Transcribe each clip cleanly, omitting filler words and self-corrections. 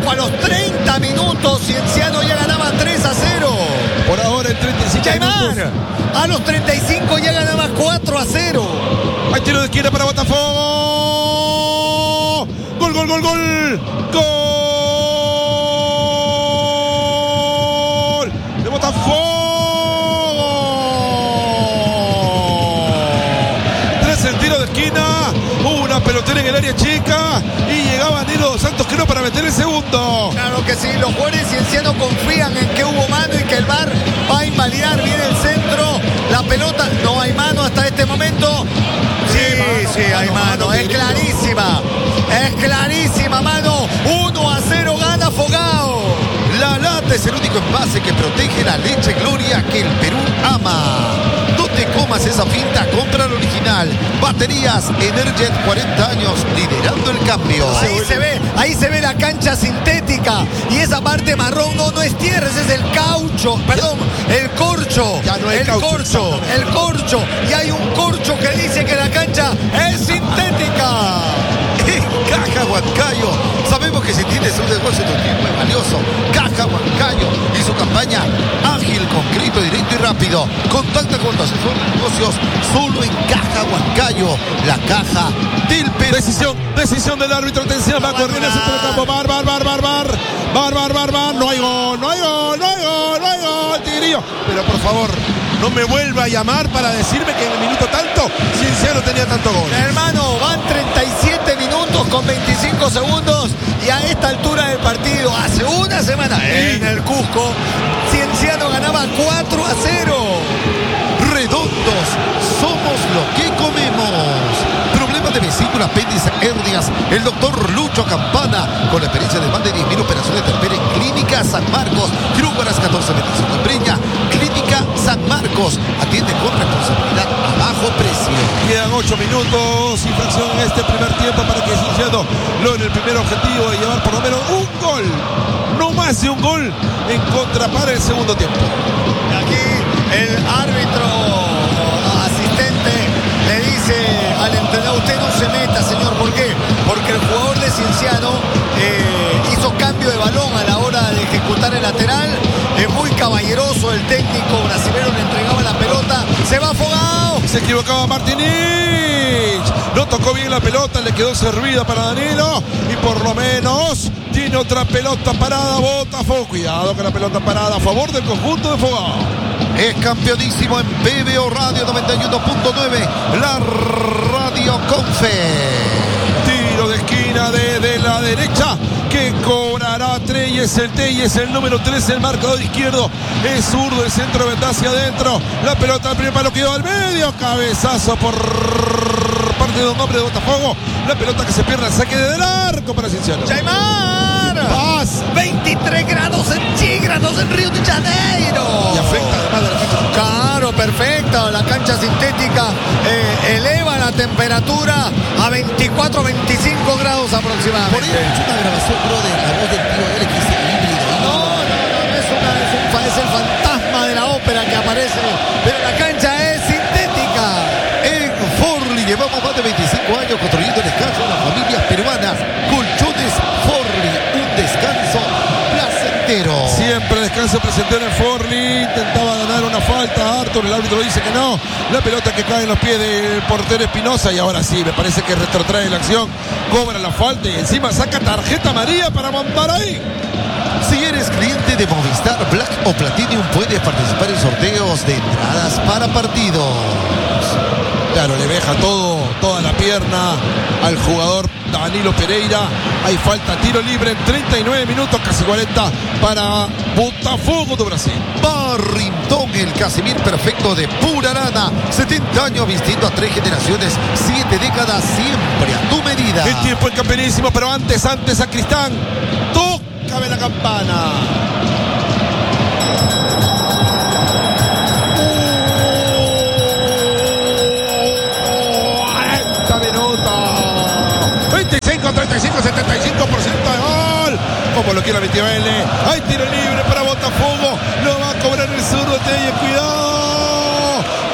a los 30 minutos Cienciano ya ganaba 3-0. Por ahora en 35 minutos. A los 35 ya ganaba 4-0. Hay tiro de esquina para Botafogo. Gol, gol, gol, gol. Gol de Botafogo. 3 en tiro de esquina. Una pelotera en el área chica. Y llegaba Danilo dos Santos, creo, para meter el segundo. Claro que sí, los jugadores Cienciano confían en que hubo mano y que el VAR va a invalidar. Viene el centro, la pelota, no hay mano hasta este momento. Sí, hay mano, es clarísima mano. 1-0 gana Fogao. La lata es el único envase que protege la leche Gloria que el Perú ama. No te comas esa finta, compra el original. Baterías Energet, 40 años, liderando el cambio. Ahí se ve la cancha sintética. Y esa parte marrón no es tierra, ese es el caucho. Perdón, el corcho. Ya no es el caucho. El corcho. Y hay un corcho que dice que la cancha es sintética. En Caja Huancayo, sabemos que si tienes un negocio tu tiempo es valioso. Caja Huancayo y su campaña ágil, concreto, directo y rápido. Contacta con tu asesor de negocios solo en Caja Huancayo, la caja del Perú. Decisión del árbitro. Atención, va a correr el centro del campo. Bar. No hay gol. Tigrillo. Pero por favor, no me vuelva a llamar para decirme que en el minuto tanto Cienciano tenía tanto gol. Hermano, van 37 minutos con 25 segundos y a esta altura del partido, hace una semana en el Cusco, Cienciano ganaba 4-0. Redondos, somos lo que comemos. Problemas de vesícula, apéndice, hernias. El doctor Lucho Campana, con la experiencia de más de 10.000 operaciones de Pérez, Clínica San Marcos, Quiróbaras 1425 en Breña, Clínica San Marcos. Atiende con responsabilidad a bajo precio. Quedan 8 minutos, infracción en este primer tiempo para que Cienciano logre el primer objetivo de llevar por lo menos un gol, no más de un gol en contra para el segundo tiempo. Aquí el árbitro asistente le dice al entrenador: usted no se meta, señor. ¿Por qué? Porque el jugador de Cienciano hizo cambio de balón a la hora de ejecutar el lateral. Es muy caballeroso el técnico brasileño, le entregaba la pelota. Se va Fogao. Se equivocaba Martinich. No tocó bien la pelota, le quedó servida para Danilo. Y por lo menos tiene otra pelota parada Botafogo. Cuidado con la pelota parada a favor del conjunto de Fogao. Es campeonísimo en PBO Radio 91.9, la Radio Confe. Tiro de esquina de la derecha que cobrará Treyes. El Treyes, el número 3, el marcador izquierdo. Es zurdo, el centro vendrá hacia adentro. La pelota al primer palo quedó al medio. Cabezazo por parte de un hombre de Botafogo. La pelota que se pierde al saque del arco para Cienciano. Jaimar. Paz. 23 grados centígrados en Río de Janeiro. Y afecta además de la cancha. Claro, perfecta. La cancha sintética eleva la temperatura a 24, 25 grados aproximadamente. Por ahí he hecho una grabación, bro, de la voz del tío Alex híbrido. Es el fantasma de la ópera que aparece, pero la cancha es sintética. En Forli llevamos más de 25 años construyendo el descanso de las familias peruanas. Colchones Forli, un descanso placentero. Siempre descanso placentero en Forli. Intentaba ganar una falta Arthur, el árbitro dice que no. La pelota que cae en los pies del portero Espinosa. Y ahora sí, me parece que retrotrae la acción. Cobra la falta y encima saca tarjeta amarilla para montar ahí. Si eres cliente de Movistar Black o Platinum, puedes participar en sorteos de entradas para partidos. Claro, le deja toda la pierna al jugador Danilo Pereira. Hay falta, tiro libre en 39 minutos, casi 40 para Botafogo do Brasil. Barrintón, el Casimir perfecto de Purarana. 70 años vistiendo a 3 generaciones, 7 décadas, siempre a tu medida. El tiempo es campeonísimo, pero antes a Cristán. Tócame la campana. Con 35, 75% de gol. Como lo quiera Metiavele. Hay tiro libre para Botafogo. Lo va a cobrar el zurdo. Cuidado. Tiene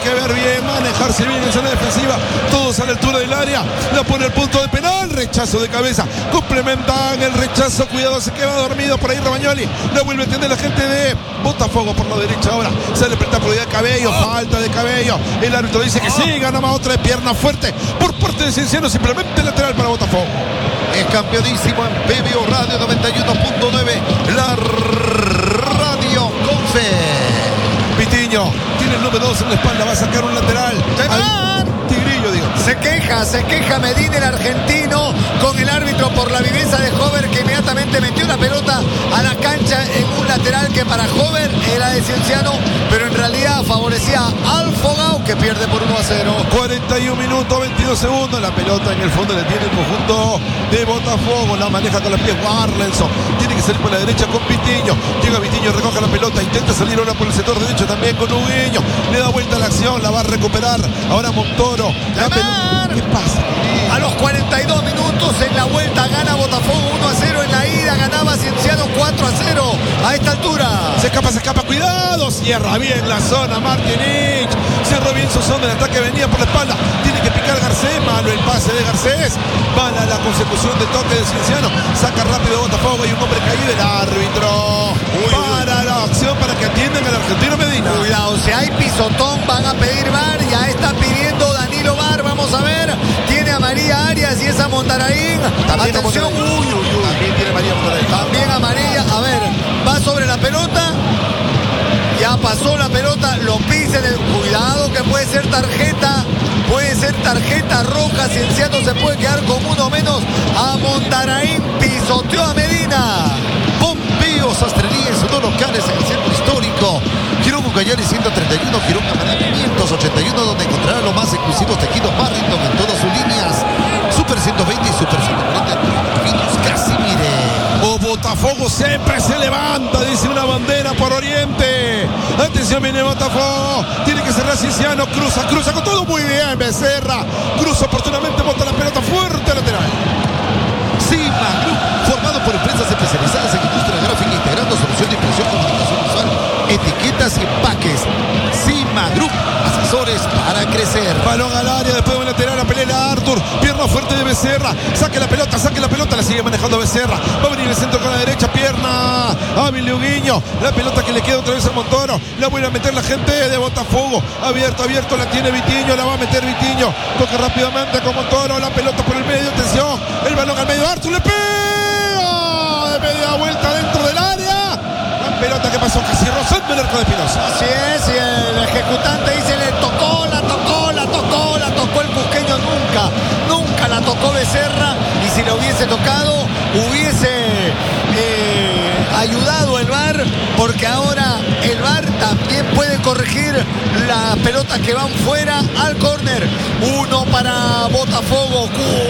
que ver bien, manejarse bien en zona defensiva, todos a la altura del área, la pone al punto de penal, rechazo de cabeza, complementan el rechazo, cuidado, se queda dormido por ahí Romagnoli, la vuelve a tener la gente de Botafogo por la derecha ahora, sale presta por de Cabello, falta de Cabello, el árbitro dice que sí, gana más otra de pierna fuerte por parte de Cienciano, simplemente lateral para Botafogo. Es campeonísimo en PBO Radio 91.9, la radio con fe. Vitiño tiene el número 2 en la espalda, va a sacar un lateral. Tigrillo, digo. Se queja Medina, el argentino, con el árbitro por la viveza de Hover, que inmediatamente metió la pelota a la cancha en un lateral que para Hover era de Cienciano, pero en realidad favorecía al Fogao, que pierde por 1-0. 41 minutos, 22 segundos. La pelota en el fondo le tiene el conjunto de Botafogo. La maneja con los pies Warlenson. Tiene que salir por la derecha con Vitiño. Llega Vitiño, recoge la pelota. Intenta salir ahora por el sector derecho también con Hugueño. Le da vuelta a la acción. La va a recuperar ahora Montoro. ¿Qué pasa? A los 42 minutos en la vuelta gana Botafogo 1-0. En la ida ganaba Cienciano 4-0. A esta altura. Se escapa. Cuidado. Cierra bien la zona Martinich. Cerró bien su zona de ataque. Venía por la espalda. Tiene que picar Garcés. Malo el pase de Garcés. Mala la consecución de toque de Cienciano. Saca rápido Botafogo. Y un hombre caído. El árbitro. Para la acción para que atiendan al argentino Medina. Cuidado. Si hay pisotón van a pedir VAR. Ya está pidiendo Danilo VAR. Vamos a ver. Tiene a María Arias y esa Mondaraín. También atención. También tiene María Mondaraín. También amarilla. A ver. Va sobre la pelota. Ya pasó la pelota. Lo pisa. Cuidado que puede ser tarjeta. Puede ser tarjeta roja. Cienciano se puede quedar con uno menos. A Mondaraín. Pisoteó a Medina. Pompeo Sastrería en sus dos locales en el centro histórico. Quirón Ucayali 131, Quirón Camarán 581, donde encontrará los más exclusivos tejidos Barrington en todas sus líneas. Super 120 y Super 140 finos Casimire. O Botafogo siempre se levanta, dice una bandera por Oriente. Atención, viene Botafogo. Tiene que cerrar Cienciano. Cruza con todo muy bien. Becerra. Cruza oportunamente, bota la pelota fuerte lateral. Cima Group, formado por empresas especializadas en industria gráfica, integrando solución de impresión, comunicación visual, etiquetas y empaques. Cima Group, asesores para crecer. Balón al área, después de un lateral, la pelea Arthur. Pierna fuerte de Becerra. Saque la pelota, la sigue manejando Becerra. Va a venir el centro con la derecha, pierna hábil de Huguiño. La pelota que le queda otra vez a Montoro. La vuelve a meter la gente de Botafogo. Abierto, la tiene Vitiño, la va a meter Vitiño. Toca rápidamente con Montoro, la pelota por el medio, atención. El balón al medio, Arthur le pega de media vuelta dentro del área. La pelota que pasó casi rozando el arco de Espinosa. Así es, y el ejecutante dice le tocó el cusqueño, nunca la tocó Becerra, y si lo hubiese tocado hubiese ayudado el VAR, porque ahora el VAR también puede corregir las pelotas que van fuera al córner. 1 para Botafogo,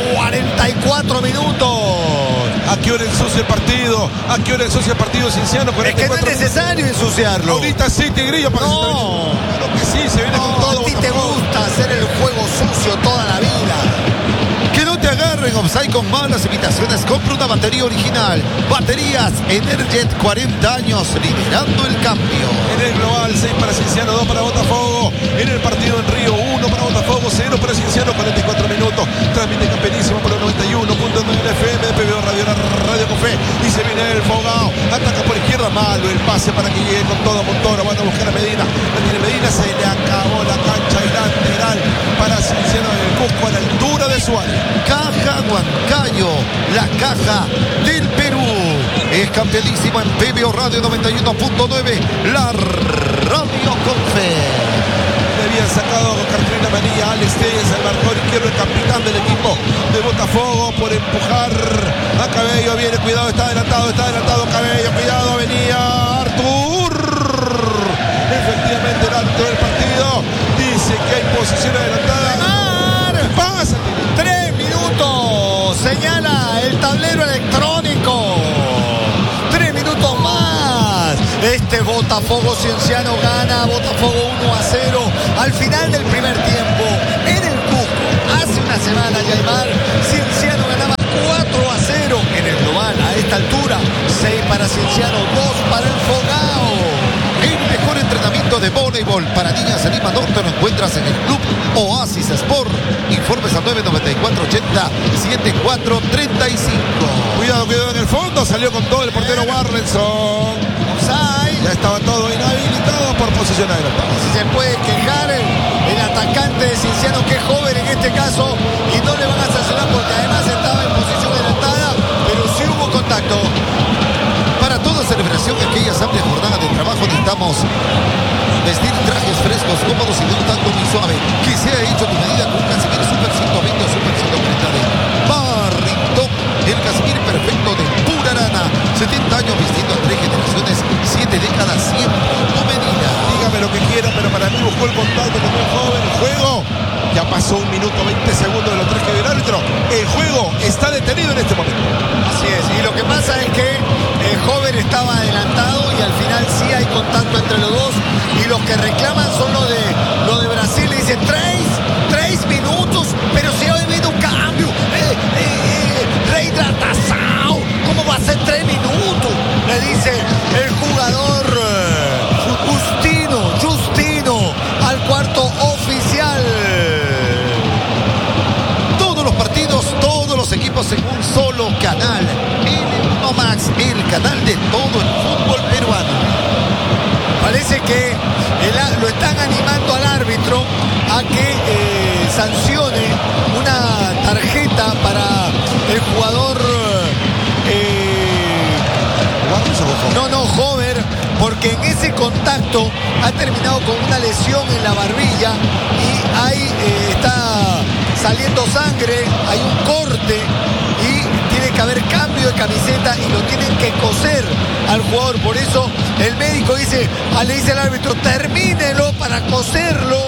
44 minutos. ¿A qué hora ensucia el partido? ¿A qué hora ensucia el partido Cienciano? Es que no es necesario ensuciarlo. Ahorita sí, Tigrillo, para no. Claro que sí, se viene con todo. A ti te gusta hacer el juego sucio toda la vida. Que no te agarren offside con malas imitaciones. Compra una batería original. Baterías Energet, 40 años, liderando el cambio. En el global, 6 para Cienciano, 2 para Botafogo. En el partido en Río, 1 para Botafogo, 0 para Cienciano, 44 minutos. Transmite campeonísimo por el 91.9 FM de PBO Radio, la radio con fe. Y se viene el Fogao. Ataca por izquierda, malo el pase para que llegue con todo Montoro. Van a buscar a Medina. La tiene Medina, se le acabó la cancha y lateral para Cienciano del Cusco a la altura de Suárez. Caja Huancayo, la caja del Perú. Es campeonísimo en PBO Radio 91.9, la radio con fe. Le habían sacado con cartulina amarilla a Alex Telles, el marcador izquierdo, el capitán del equipo de Botafogo, por empujar a Cabello. Viene, cuidado, está adelantado Cabello, cuidado, venía Arthur. Efectivamente, el árbitro del partido dice que hay posición adelantada. ¿Qué pasa? 3 minutos, señala el tablero electrónico. 3 minutos más. Este Botafogo Cienciano gana. Botafogo 1-0 al final del primer tiempo en el Cusco. Hace una semana, Yaimar, Cienciano ganaba 4-0 en el global. A esta altura, 6 para Cienciano, 2 para el Fogao. El mejor entrenamiento de voleibol para niñas en Lima Norte esto lo encuentras en el Club Oasis Sport. Informes al 994-80-7435. Cuidado en el fondo. Salió con todo el portero Warlenson. Offside. Ya estaba todo inhabilitado por posición adelantada. Si se puede quejar el atacante de Cienciano, que es joven en este caso, y no le van a sancionar porque además estaba en posición adelantada, pero sí hubo contacto. Para toda celebración, aquellas amplias jornadas de trabajo, necesitamos vestir trajes frescos, cómodos y de un tacto muy suave, que sea hecho a tu medida con un Casimir Super 120 o Super 130 de Barrington, el Casimir perfecto de pura lana. 70 años vistiendo a 3 generaciones, 7 décadas, siempre tu medida. Dígame lo que quiera, pero para mí buscó el contacto con el joven. El juego ya pasó 1 minuto 20 segundos de los 3 que dio el árbitro. El juego está detenido en este momento. Así es, y lo que pasa es que el joven estaba adelantado y al final sí hay contacto entre los dos, y los que reclaman son los de Brasil. Le dicen 3 minutos, pero si ha habido un cambio, reidratação, ¿cómo va a ser 3 minutos? Le dice el jugador Justino al cuarto oficial. Todos los partidos, todos los equipos en un solo canal. N1 Max, el canal de todo el fútbol peruano. Parece que lo están animando al árbitro a que sancione una tarjeta para el jugador Hover, porque en ese contacto ha terminado con una lesión en la barbilla y ahí está saliendo sangre, hay un corte y tiene que haber cambio de camiseta y lo tienen que coser al jugador. Por eso el médico le dice al árbitro, termínelo para coserlo,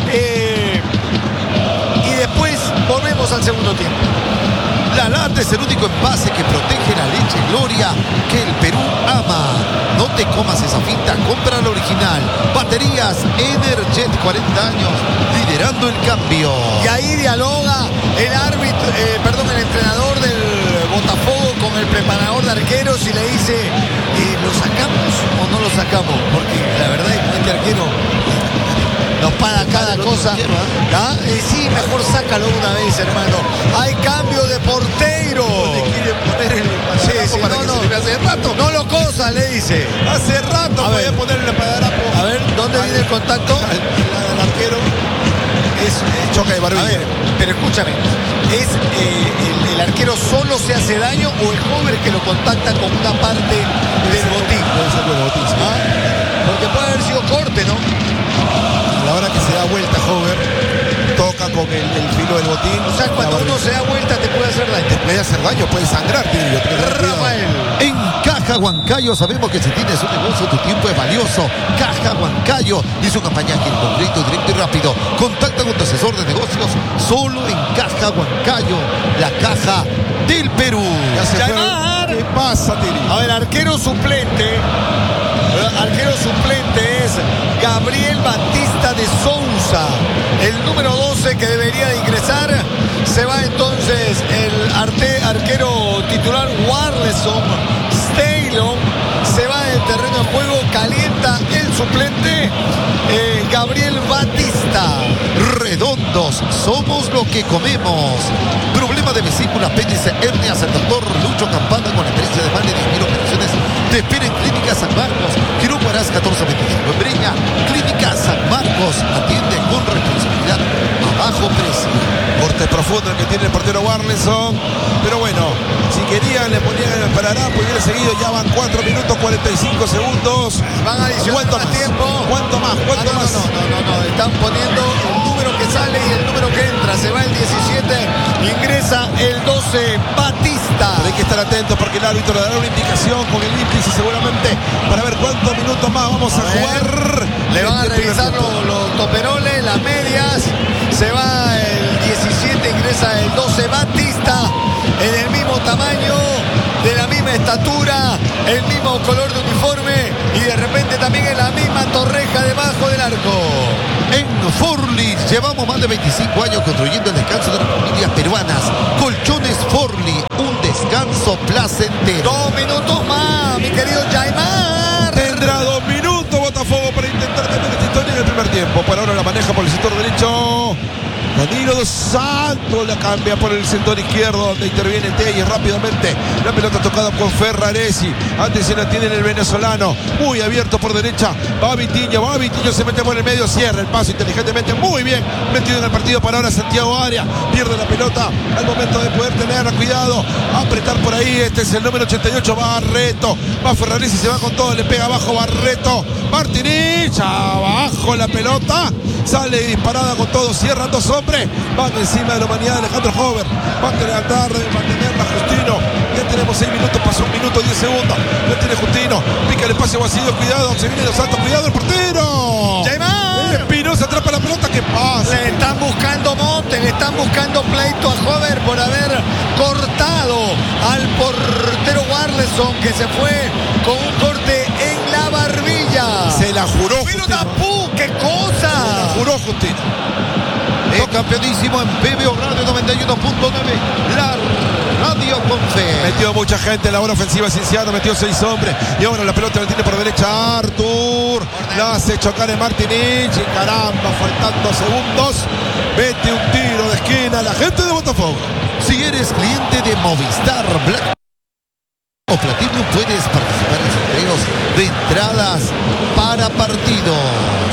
y después volvemos al segundo tiempo. La lata es el único envase que protege la leche Gloria que el Perú ama. No te comas esa finta, compra la original. Baterías Energet, 40 años, liderando el cambio. Y ahí dialoga el árbitro, el entrenador del Botafogo con el preparador de arqueros y le dice, ¿lo sacamos o no lo sacamos? Porque la verdad es que este arquero nos para cada cosa. ¿Ah? Sí, mejor sácalo una vez, hermano. Hay cambio de portero. Le quieren poner el espadadrapo para que se le vea hace rato. No lo cosa, le dice. Hace rato voy a poner el espadadrapo. A ver, ¿dónde viene el contacto? Al arquero. Es choque de barbilla. A ver, pero escúchame. ¿Es el arquero solo se hace daño o el joven que lo contacta con una parte del botín? Puede ser del botín, sí. Porque puede haber sido corte, ¿no? A la hora que se da vuelta, Hover toca con el filo del botín. O sea, cuando uno se da vuelta te puede hacer daño. Te puede hacer daño, puede sangrar, tío. Rafael. En Caja Huancayo sabemos que si tienes un negocio tu tiempo es valioso. Caja Huancayo y su campaña aquí con crédito directo y rápido. Contacta con tu asesor de negocios solo en Caja Huancayo, la caja del Perú. ¿Qué pasa, Tiri? A ver, arquero suplente es Gabriel Batista de Souza, el número 12 que debería de ingresar. Se va entonces el arquero titular Warleson Steylon, se va del terreno de juego, calienta el suplente Gabriel Batista. Redondos, somos lo que comemos. Problema de vesícula, apéndice, hernias, el doctor Lucho Campana con la experiencia de más de 10.000 operaciones te espera en Clínica San Marcos, Quirón Huaraz 1425 en Breña. Clínica San Marcos atiende con responsabilidad a bajo precio. Corte profundo el que tiene el portero Warlenson. Pero bueno, si querían le ponían el esparadrapo y hubiera seguido. Ya van 4 minutos 45 segundos. Van adicionando más tiempo. ¿Cuánto más? ¿Cuánto más? No. Están poniendo el número que sale y el número que entra. Se va el 17, ingresa el 12, Batista. Pero hay que estar atentos porque el árbitro le dará una indicación con el índice seguramente para ver cuántos minutos más vamos a jugar. Le van a revisar los toperoles, las medias. Se va el 17, ingresa el 12, Batista, en el mismo tamaño, de la misma estatura, el mismo color de uniforme y de repente también en la misma torreja debajo del arco. En Forli llevamos más de 25 años construyendo el descanso de las familias peruanas. Colchones Forli, un descanso placentero. 2 minutos más, mi querido Jaimar. Tendrá 2 minutos Botafogo para intentar también esta historia en el primer tiempo. Por ahora la maneja Deja por el sector derecho. Danilo dos Santos la cambia por el sector izquierdo, donde interviene Telles rápidamente. La pelota tocada por Ferraresi. Atención, la tiene el venezolano. Muy abierto por derecha. Va Vitinho, se mete por el medio. Cierra el paso inteligentemente. Muy bien metido en el partido para ahora Santiago Arias. Pierde la pelota al momento de poder tener cuidado. Apretar por ahí. Este es el número 88. Barreto. Va Ferraresi, se va con todo. Le pega abajo Barreto. Martinich. Abajo la pelota. Sale disparada con todo. Cierran dos hombres. Van encima de la humanidad de Alejandro Hover. Va a tratar de mantenerla Justino. Ya tenemos 6 minutos. Pasó 1 minuto 10 segundos. Ya tiene Justino. Pica el espacio vacío. Cuidado. Se viene dos Santos. Cuidado el portero. Espinosa atrapa la pelota. ¿Qué pasa? Le están buscando monte. Le están buscando pleito a Hover por haber cortado al portero Warleson, que se fue con un corte en la barbilla. Se la juró Justino. ¡Qué cosa! Se la juró Justino. El campeonísimo en PBO Radio 91.9. La radio con fe. Metió mucha gente en la hora ofensiva Cienciano. Metió 6 hombres. Y ahora la pelota la tiene por derecha Artur. La hace chocar en Martinich. Y caramba, faltando segundos. Mete un tiro de esquina la gente de Botafogo. Si eres cliente de Movistar Black o Platino, puedes participar en sorteos de entradas para partidos.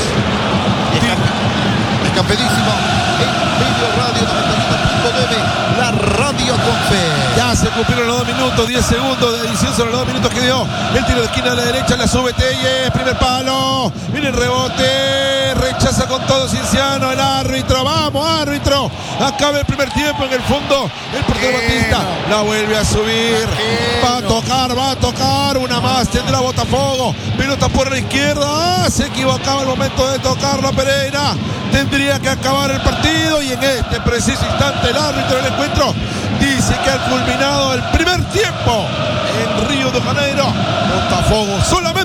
El campeonísimo en PBO Radio 91.9. La radio con fe. Ya se cumplieron los 2 minutos, 10 segundos de edición sobre los 2 minutos que dio. El tiro de esquina a la derecha, la sube Telles, primer palo. Viene el rebote, rechaza con todo Cienciano, el árbitro. Vamos, árbitro. Acaba el primer tiempo. En el fondo, el portero Batista la vuelve a subir. Va a tocar. Una más tendrá Botafogo. Pelota por la izquierda. Se equivocaba el momento de tocarla Pereira. Tendría que acabar el partido y en este preciso instante el árbitro del encuentro dice que ha culminado el primer tiempo en Río de Janeiro. Botafogo solamente